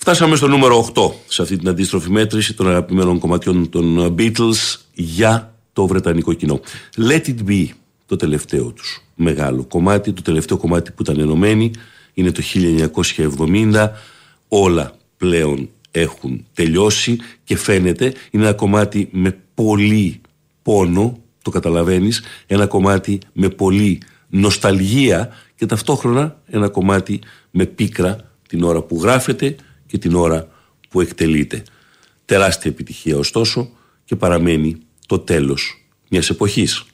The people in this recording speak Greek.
Φτάσαμε στο νούμερο 8 σε αυτή την αντίστροφη μέτρηση των αγαπημένων κομματιών των Beatles για το βρετανικό κοινό. Let It Be, το τελευταίο τους μεγάλο κομμάτι, το τελευταίο κομμάτι που ήταν ενωμένοι, είναι το 1970. Όλα πλέον έχουν τελειώσει και φαίνεται, είναι ένα κομμάτι με πολύ πόνο, το καταλαβαίνεις, ένα κομμάτι με πολύ νοσταλγία και ταυτόχρονα ένα κομμάτι με πίκρα την ώρα που γράφεται και την ώρα που εκτελείται. Τεράστια επιτυχία ωστόσο και παραμένει το τέλος μιας εποχής.